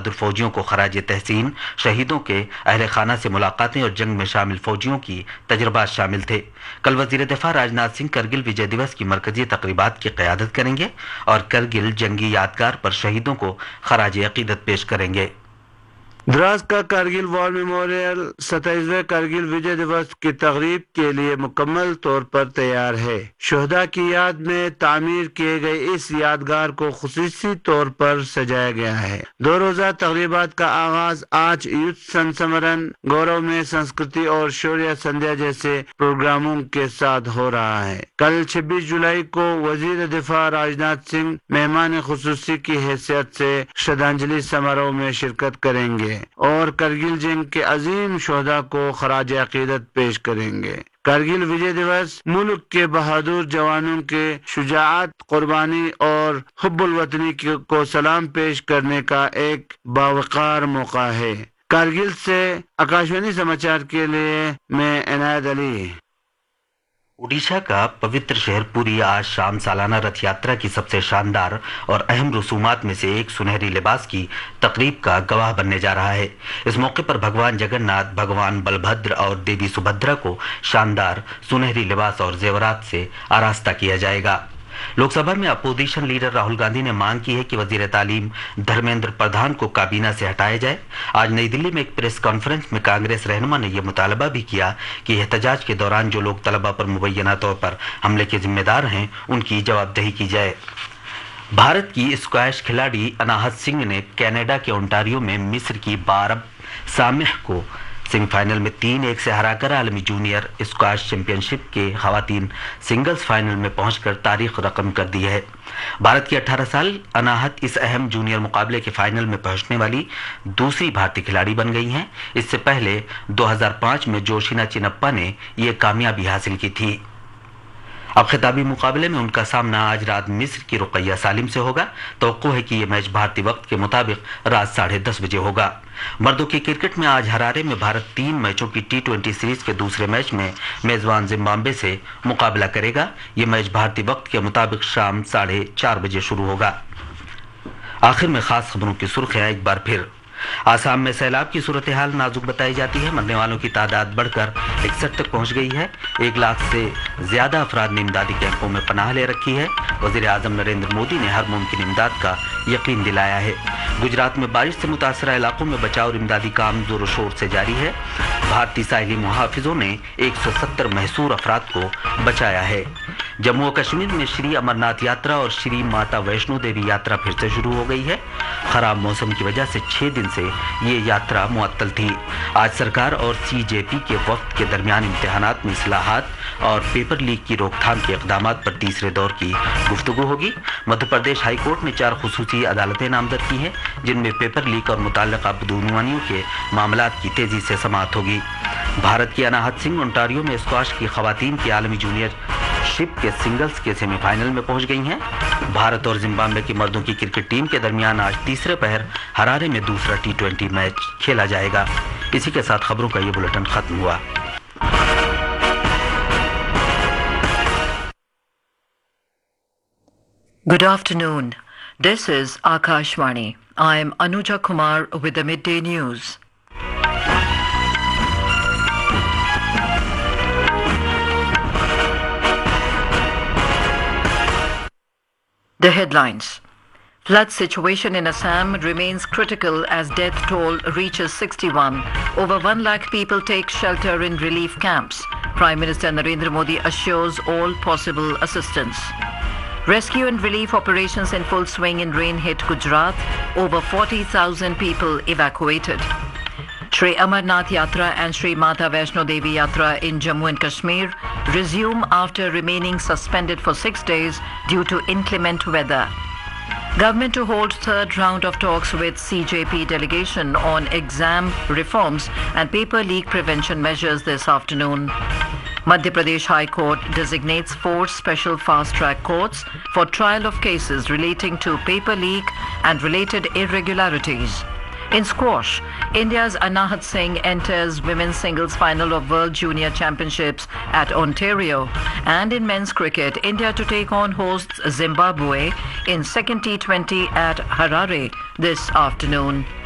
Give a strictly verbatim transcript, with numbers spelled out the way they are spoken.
बहादुर फौजियों को खराज तहसीन, शहीदों के अहल खाना से मुलाकातें और जंग में शामिल फौजियों की तजुर्बात शामिल थे। कल वजीर दिफा राजनाथ सिंह करगिल विजय दिवस की मरकजी तकरीबात की क़यादत करेंगे और करगिल जंगी यादगार पर शहीदों को खराज अकीदत पेश करेंगे। द्रास का कारगिल वॉर मेमोरियल सत्ताईसवें कारगिल विजय दिवस की तकरीब के लिए मुकम्मल तौर पर तैयार है। शोहदा की याद में तामीर किए गए इस यादगार को खुसूसी तौर पर सजाया गया है। दो रोजा तकरीबात का आगाज आज युद्ध संस्मरण, गौरव में संस्कृति और शौर्य संध्या जैसे प्रोग्रामों के साथ हो रहा है। कल छब्बीस जुलाई को वजीर दिफा राजनाथ सिंह मेहमान खुसूसी की हैसियत से श्रद्धांजलि समारोह में शिरकत करेंगे और करगिल जंग के अजीम शोहदा को खराज अकीदत पेश करेंगे। करगिल विजय दिवस मुल्क के बहादुर जवानों के शुजाअत, कुर्बानी और हुब्बुल वतनी को सलाम पेश करने का एक बावकार मौका है। करगिल से आकाशवाणी समाचार के लिए मैं इनायत अली। ओडिशा का पवित्र शहर पुरी आज शाम सालाना रथ यात्रा की सबसे शानदार और अहम रसूमात में से एक सुनहरी लिबास की तकरीब का गवाह बनने जा रहा है। इस मौके पर भगवान जगन्नाथ, भगवान बलभद्र और देवी सुभद्रा को शानदार सुनहरी लिबास और जेवरात से आरास्ता किया जाएगा। लोकसभा में अपोजिशन लीडर राहुल गांधी ने मांग की है कि वजीर तालीम धर्मेंद्र प्रधान को काबीना से हटाया जाए। आज नई दिल्ली में एक प्रेस कॉन्फ्रेंस में कांग्रेस रहनुमा ने यह मुतालबा भी किया कि एहतजाज के दौरान जो लोग तलबा पर मुबैना तौर पर हमले के जिम्मेदार हैं उनकी जवाबदेही की जाए। भारत की स्क्वैश खिलाड़ी अनाहत सिंह ने कनाडा के ओंटारियो में मिस्र की बारब सामिह को सेमीफाइनल में तीन एक से हराकर आलमी जूनियर स्क्वैश चैंपियनशिप के खवातीन सिंगल्स फाइनल में पहुंचकर तारीख रकम कर दी है। भारत की अठारह साल अनाहत इस अहम जूनियर मुकाबले के फाइनल में पहुंचने वाली दूसरी भारतीय खिलाड़ी बन गई हैं। इससे पहले दो हज़ार पाँच में जोशीना चिनप्पा ने ये कामयाबी हासिल की थी। अब खिताबी मुकाबले में उनका सामना आज रात मिस्र की रुकैया सालिम से होगा। तवक्को है कि यह मैच भारतीय वक्त के मुताबिक रात साढ़े दस बजे होगा। मर्दों की क्रिकेट में आज हरारे में भारत तीन मैचों की टी ट्वेंटी सीरीज के दूसरे मैच में मेजबान जिम्बाब्वे से मुकाबला करेगा। यह मैच भारतीय वक्त के मुताबिक शाम साढ़े चार बजे शुरू होगा। आखिर में खास खबरों की सुर्खियां एक बार फिर। आसाम में सैलाब की सूरत हाल नाजुक बताई जाती है। मरने वालों की तादाद बढ़कर इकसठ तक पहुंच गई है। एक लाख से ज्यादा अफराद ने इमदादी कैंपों में पनाह ले रखी है। वजीर आजम नरेंद्र मोदी ने हर मुमकिन इमदाद का यकीन दिलाया है। गुजरात में बारिश से मुतासरा इलाकों में बचाव और इमदादी काम जोर शोर से जारी है। भारतीय साहिली मुहाफिजों ने एक सौ सत्तर महसूर अफराद को बचाया है। जम्मू और कश्मीर में श्री अमरनाथ यात्रा और श्री माता वैष्णो देवी यात्रा फिर से शुरू हो गई है। खराब मौसम की वजह से छह दिन से ये यात्रा मुअत्तल थी। आज सरकार और सी जे पी के वक्त के दरमियान इम्तिहानात में इस्लाहात और पेपर लीक की रोकथाम के इक़दामात पर तीसरे दौर की गुफ्तगू होगी। मध्य प्रदेश हाई कोर्ट ने चार खुसूसी अदालतें नामजद की हैं जिनमें पेपर लीक और मुतल्लिक़ा बदऊनवानियों के मामलात की तेजी से समाअत होगी। भारत की अनाहत सिंह ओंटारियो में स्क्वैश की खवातीन की आलमी जूनियर शिप के सिंगल्स के सेमीफाइनल में पहुंच गई हैं। भारत और जिम्बाब्वे की मर्दों की क्रिकेट टीम के दरमियान आज तीसरे पहर हरारे में दूसरा टी ट्वेंटी मैच खेला जाएगा। इसी के साथ खबरों का ये बुलेटिन खत्म हुआ। Good afternoon. This is Akashvani. I am Anuja Kumar with the midday news. The headlines. Flood situation in Assam remains critical as death toll reaches sixty-one. Over one lakh people take shelter in relief camps. Prime Minister Narendra Modi assures all possible assistance. Rescue and relief operations in full swing in rain-hit Gujarat. Over forty thousand people evacuated. Shri Amarnath Yatra and Shri Mata Vaishno Devi Yatra in Jammu and Kashmir resume after remaining suspended for six days due to inclement weather. Government to hold third round of talks with C J P delegation on exam reforms and paper leak prevention measures this afternoon. Madhya Pradesh High Court designates four special fast-track courts for trial of cases relating to paper leak and related irregularities. In squash, India's Anahat Singh enters women's singles final of World Junior Championships at Ontario. And in men's cricket, India to take on hosts Zimbabwe in second T twenty at Harare this afternoon.